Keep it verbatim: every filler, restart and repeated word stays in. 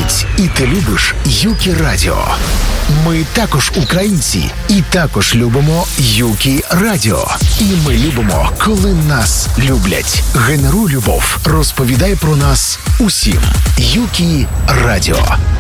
люблять. І ти любиш Юкі Радіо. Ми також українці. І також любимо Юкі Радіо. І ми любимо, коли нас люблять. Генеруй любов. Розповідай про нас усім. Юкі Радіо.